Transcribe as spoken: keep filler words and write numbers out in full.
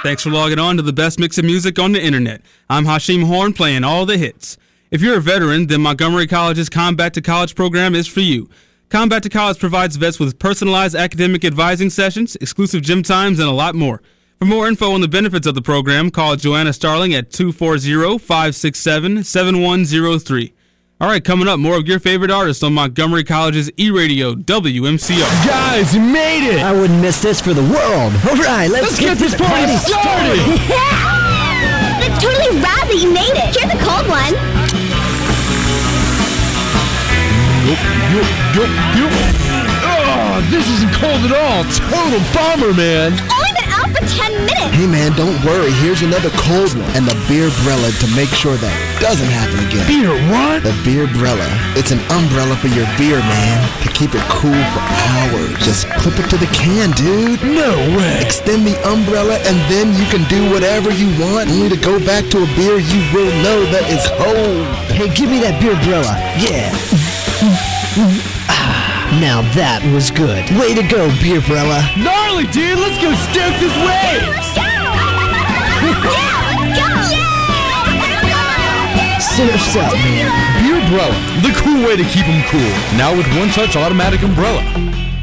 Thanks for logging on to the best mix of music on the internet. I'm Hashim Horn playing all the hits. If you're a veteran, then Montgomery College's Combat to College program is for you. Combat to College provides vets with personalized academic advising sessions, exclusive gym times, and a lot more. For more info on the benefits of the program, call Joanna Starling at two four zero, five six seven, seven one zero three. All right, coming up, more of your favorite artists on Montgomery College's E-Radio W M C R. Guys, you made it! I wouldn't miss this for the world. All right, let's, let's get, get this party started! Yeah! That's totally rad that you made it. Here's a cold one. Yup, yup, yup, yup. Oh, this isn't cold at all. Total bomber, man. It's only been out for ten minutes. Hey, man, don't worry. Here's another cold one. And the Beerbrella to make sure that doesn't happen again. Beer what? The Beerbrella. It's an umbrella for your beer, man. To keep it cool for hours. Just clip it to the can, dude. No way. Extend the umbrella and then you can do whatever you want. Only to go back to a beer you will know that is cold. Hey, give me that Beerbrella. Yeah. Now that was good. Way to go, Beerbrella. Gnarly, dude. Let's go stoke this way. Let's go. Yeah, let's go. Surf's up, man. Beerbrella, the cool way to keep them cool. Now with one-touch automatic umbrella.